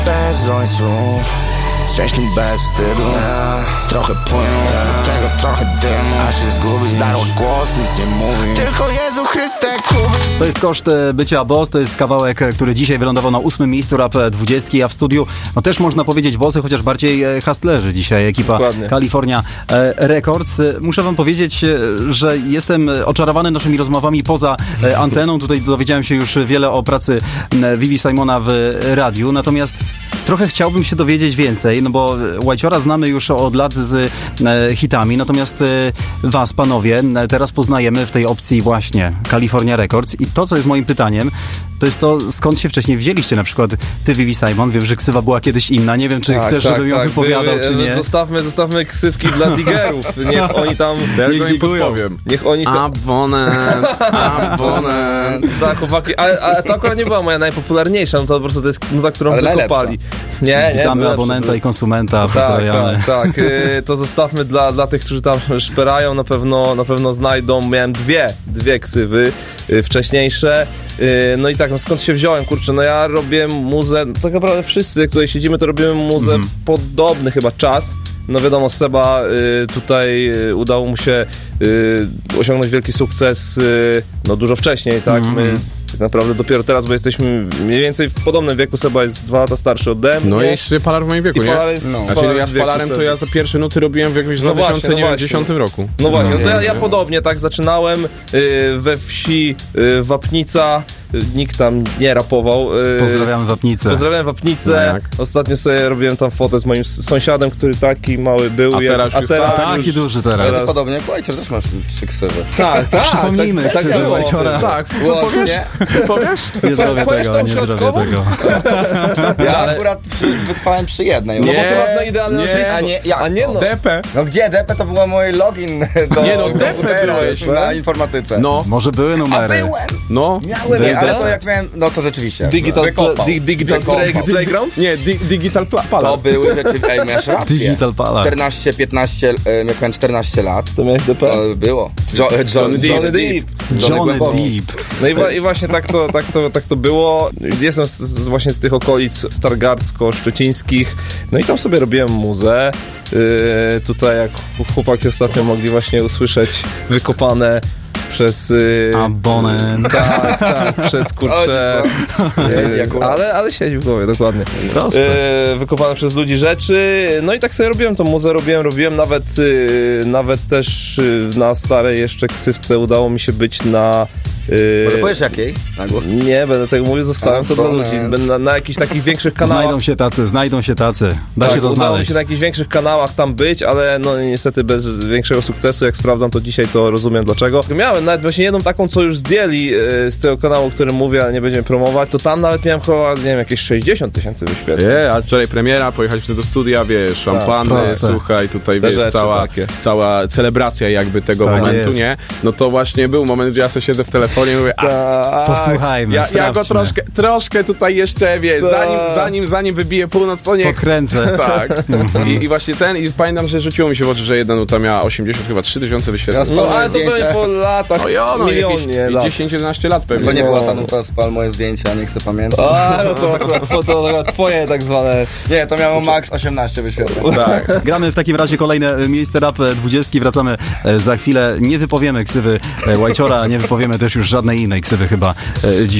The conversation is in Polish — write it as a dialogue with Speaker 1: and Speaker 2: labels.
Speaker 1: Bez ojcu, szczęśliwy bez wstydu. Trochę płynu, do tego trochę dymu. A się zgubi, zdarło głos, nic nie mówi. Tylko Jezu Chryste kubi.
Speaker 2: To jest koszt bycia boss, to jest kawałek, który dzisiaj wylądował na 8. miejscu Rap 20, a w studiu, no też można powiedzieć bossy, chociaż bardziej hustlerzy dzisiaj, ekipa
Speaker 3: Dokładnie.
Speaker 2: California Records. Muszę wam powiedzieć, że jestem oczarowany naszymi rozmowami poza anteną. Tutaj dowiedziałem się już wiele o pracy Vivi Simona w radiu, natomiast trochę chciałbym się dowiedzieć więcej, no bo Whitehora znamy już od lat z hitami, natomiast was, panowie, teraz poznajemy w tej opcji właśnie California Records i to, co jest moim pytaniem, to jest to, skąd się wcześniej wzięliście, na przykład ty, Vivi Simon, wiem, że ksywa była kiedyś inna, nie wiem, czy chcesz, żebym ją wypowiadał, czy nie.
Speaker 3: Zostawmy ksywki dla digerów, niech oni tam... Niech oni tam...
Speaker 4: Abonent.
Speaker 3: Tak, chłopaki, ale to akurat nie była moja najpopularniejsza, no to po prostu to jest nuta, którą wykopali. Nie,
Speaker 2: witamy abonenta i konsumenta, pozdrawiamy.
Speaker 3: Tak. To zostawmy dla tych, którzy tam szperają, na pewno znajdą. Miałem dwie ksywy wcześniejsze. No i tak, no skąd się wziąłem, kurczę, no ja robię muzę, tak naprawdę wszyscy, jak tutaj siedzimy, to robimy muzę podobny chyba czas. No wiadomo, Seba tutaj udało mu się osiągnąć wielki sukces no dużo wcześniej, tak? My tak naprawdę dopiero teraz, bo jesteśmy mniej więcej w podobnym wieku. Seba jest 2 lata starszy ode mnie.
Speaker 4: No i jeszcze Palar w moim wieku, nie? Znaczy ja z Palarem to ja za pierwsze nuty robiłem w jakimś 2010 roku.
Speaker 3: No właśnie, no to ja podobnie tak zaczynałem we wsi Wapnica. Nikt tam nie rapował.
Speaker 2: Pozdrawiam Wapnicę.
Speaker 3: Pozdrawiam Wapnicę. No ostatnio sobie robiłem tam fotę z moim sąsiadem, który taki mały był.
Speaker 4: A teraz już
Speaker 2: taki duży teraz.
Speaker 5: Podobnie jak Whitehor, też masz 3 ksywy.
Speaker 3: Tak.
Speaker 2: Przypomnijmy,
Speaker 3: tak było.
Speaker 2: Whitehora.
Speaker 4: Tak, powiesz?
Speaker 2: Nie zrobię tego.
Speaker 5: Ja akurat wytrwałem przy jednej.
Speaker 3: No bo ty masz na idealne
Speaker 5: A nie no.
Speaker 4: DP.
Speaker 5: No gdzie? DP to był mój login do komputera na informatyce.
Speaker 4: No.
Speaker 2: Może były numery.
Speaker 5: A byłem!
Speaker 4: No.
Speaker 5: Miałem, ale to jak miałem, no to rzeczywiście.
Speaker 3: Digital Playground?
Speaker 4: Nie, Digital Palar.
Speaker 5: To były rzeczy, masz rację.
Speaker 2: Digital Palar.
Speaker 5: 14-15, jak miałem 14 lat.
Speaker 3: To miałeś DP?
Speaker 5: To było. Johnny Deep.
Speaker 3: No i właśnie tak to było. Jestem właśnie z tych okolic stargardzko-szczecińskich. No i tam sobie robiłem muzę. Tutaj jak chłopaki ostatnio mogli właśnie usłyszeć wykopane przez...
Speaker 2: Abonent.
Speaker 3: Tak, przez kurczę... ale siedzi w głowie, dokładnie. Wykopane przez ludzi rzeczy. No i tak sobie robiłem tą muzę, robiłem nawet też na starej jeszcze ksywce udało mi się być na...
Speaker 5: Może powiesz jakiej?
Speaker 3: Nie, będę tego mówił, zostawiam to dla ludzi. Będę na jakichś takich większych kanałach.
Speaker 2: Znajdą się tacy. Da się to znaleźć. Udało mi się
Speaker 3: na jakichś większych kanałach tam być, ale no niestety bez większego sukcesu. Jak sprawdzam to dzisiaj, to rozumiem dlaczego. Miałem nawet właśnie jedną taką, co już zdjęli z tego kanału, o którym mówię, ale nie będziemy promować, to tam nawet miałem chyba, nie wiem, jakieś 60 000 wyświetleń.
Speaker 4: A wczoraj premiera, pojechaliśmy do studia, wiesz, szampany, słuchaj, tutaj wiesz, cała celebracja jakby tego momentu, jest. Nie? No to właśnie był moment, gdzie ja sobie siedzę w telefonie i mówię,
Speaker 2: posłuchajmy,
Speaker 4: ja go troszkę tutaj jeszcze, wiesz, zanim wybije północ, to niech...
Speaker 2: Podkręcę.
Speaker 4: Tak. I właśnie i pamiętam, że rzuciło mi się w oczy, że jedna nuta miała 3000 wyświetleń.
Speaker 3: No ale to były po latach, milionie lat.
Speaker 4: 10-11 lat pewnie.
Speaker 5: To nie była ta nuta, spal moje zdjęcia, nie chcę pamiętać.
Speaker 3: No to twoje tak zwane...
Speaker 5: Nie, to miało max 18 wyświetleń.
Speaker 2: Tak. Gramy w takim razie kolejne miejsce Rap 20. Wracamy za chwilę. Nie wypowiemy ksywy Whitehora, nie wypowiemy też już żadnej innej ksywy chyba dziś.